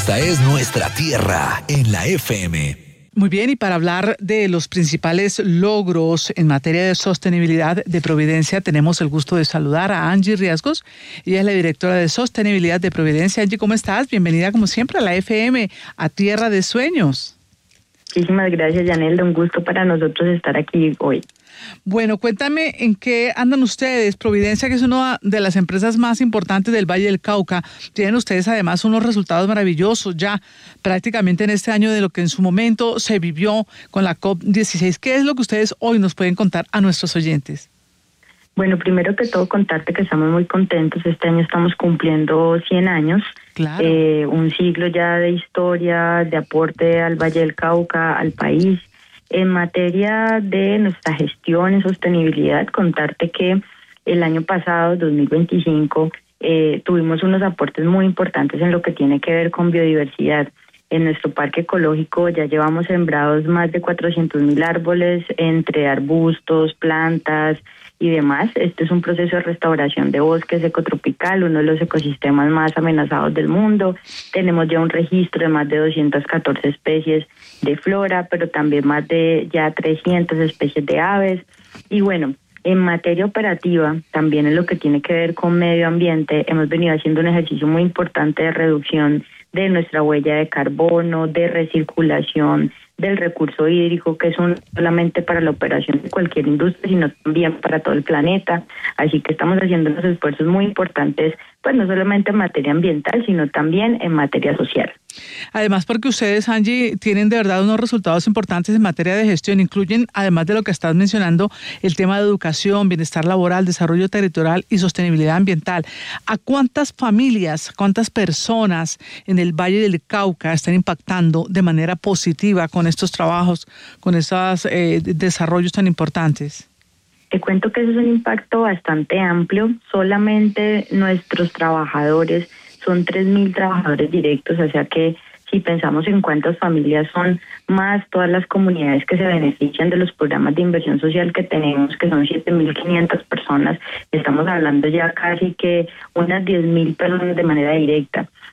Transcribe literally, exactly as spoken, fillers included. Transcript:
Esta es nuestra tierra en la F M. Muy bien, y para hablar de los principales logros en materia de sostenibilidad de Providencia, tenemos el gusto de saludar a Angie Riasgos. Ella es la directora de Sostenibilidad de Providencia. Angie, ¿cómo estás? Bienvenida, como siempre, a la F M, a Tierra de Sueños. Muchísimas gracias, Yanel. Un gusto para nosotros estar aquí hoy. Bueno, cuéntame en qué andan ustedes. Providencia, que es una de las empresas más importantes del Valle del Cauca, tienen ustedes además unos resultados maravillosos ya prácticamente en este año de lo que en su momento se vivió con la COP dieciséis. ¿Qué es lo que ustedes hoy nos pueden contar a nuestros oyentes? Bueno, primero que todo contarte que estamos muy contentos. Este año estamos cumpliendo cien años. Claro. Eh, un siglo ya de historia, de aporte al Valle del Cauca, al país. En materia de nuestra gestión y sostenibilidad, contarte que el año pasado, dos mil veinticinco, eh, tuvimos unos aportes muy importantes en lo que tiene que ver con biodiversidad. En nuestro parque ecológico ya llevamos sembrados más de cuatrocientos mil árboles entre arbustos, plantas y demás. Este es un proceso de restauración de bosques ecotropical, uno de los ecosistemas más amenazados del mundo. Tenemos ya un registro de más de doscientas catorce especies de flora, pero también más de ya trescientas especies de aves. Y bueno, en materia operativa, también en lo que tiene que ver con medio ambiente, hemos venido haciendo un ejercicio muy importante de reducción de nuestra huella de carbono, de recirculación del recurso hídrico, que es un, solamente para la operación de cualquier industria, sino también para todo el planeta. Así que estamos haciendo unos esfuerzos muy importantes, pues no solamente en materia ambiental, sino también en materia social. Además, porque ustedes, Angie, tienen de verdad unos resultados importantes en materia de gestión. Incluyen, además de lo que estás mencionando, el tema de educación, bienestar laboral, desarrollo territorial y sostenibilidad ambiental. ¿A cuántas familias, cuántas personas en el Valle del Cauca están impactando de manera positiva con estos trabajos, con esos eh, desarrollos tan importantes? Te cuento que eso es un impacto bastante amplio. Solamente nuestros trabajadores son tres mil trabajadores directos, o sea que si pensamos en cuántas familias son, más todas las comunidades que se benefician de los programas de inversión social que tenemos, que son siete mil quinientas personas, estamos hablando ya casi que unas diez mil personas de manera directa.